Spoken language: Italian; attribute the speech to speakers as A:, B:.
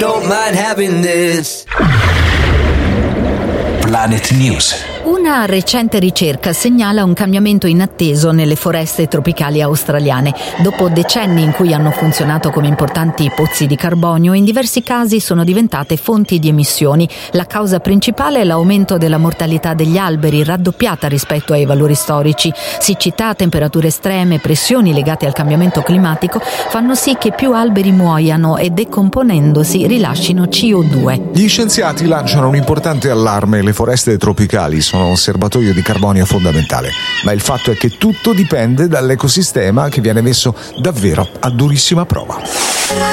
A: don't mind having this.
B: Planet News.
C: Una recente ricerca segnala un cambiamento inatteso nelle foreste tropicali australiane. Dopo decenni in cui hanno funzionato come importanti pozzi di carbonio, in diversi casi sono diventate fonti di emissioni. La causa principale è l'aumento della mortalità degli alberi, raddoppiata rispetto ai valori storici. Siccità, temperature estreme, pressioni legate al cambiamento climatico fanno sì che più alberi muoiano e, decomponendosi, rilascino CO2.
D: Gli scienziati lanciano un importante allarme: le foreste tropicali sono un serbatoio di carbonio fondamentale, ma il fatto è che tutto dipende dall'ecosistema che viene messo davvero a durissima prova.